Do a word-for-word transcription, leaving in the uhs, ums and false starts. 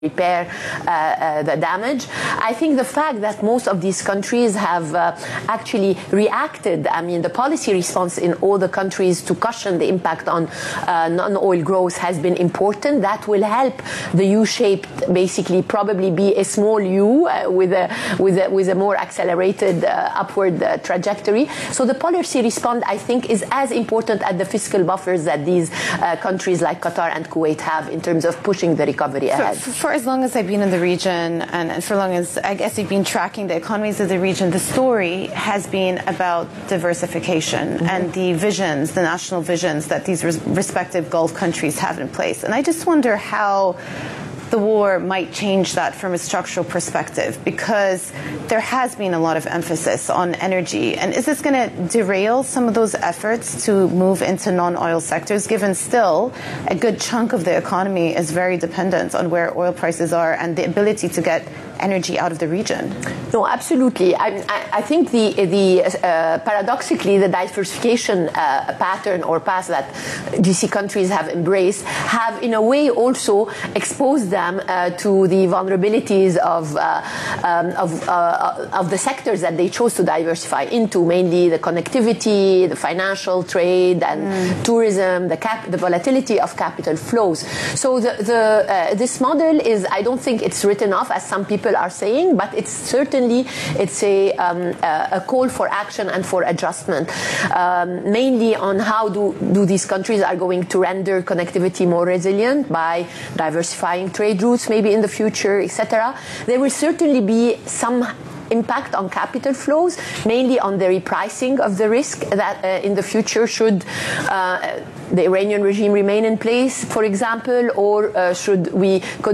repair uh, uh, the damage. I think the fact that most of these countries have uh, actually reacted, I mean the policy response in all the countries to cushion the impact on uh, non-oil growth has been important. That will help the U-shaped basically probably be a small U uh, with, a, with, a, with a more accelerated uh, upward uh, trajectory. So the policy response I think is as important as the fiscal buffers that these uh, countries like Qatar and Kuwait have in terms of pushing the recovery ahead. For, for as long as I've been in the region and, and for long as I guess I've been tracking the economies of the region, the story has been about diversification mm-hmm. and the visions, the national visions that these res- respective Gulf countries have in place. And I just wonder how the war might change that from a structural perspective, because there has been a lot of emphasis on energy. And is this going to derail some of those efforts to move into non-oil sectors, given still a good chunk of the economy is very dependent on where oil prices are and the ability to get energy out of the region? No, absolutely. I, I, I think the, the uh, paradoxically, the diversification uh, pattern or path that G C C countries have embraced have in a way also exposed them Uh, to the vulnerabilities of uh, um, of, uh, of the sectors that they chose to diversify into, mainly the connectivity, the financial trade, and mm. tourism, the cap- the volatility of capital flows. So the, the uh, this model is, I don't think it's written off as some people are saying, but it's certainly it's a um, a call for action and for adjustment, um, mainly on how do do these countries are going to render connectivity more resilient by diversifying trade routes maybe in the future, et cetera. There will certainly be some impact on capital flows, mainly on the repricing of the risk that uh, in the future should uh, the Iranian regime remain in place, for example, or uh, should we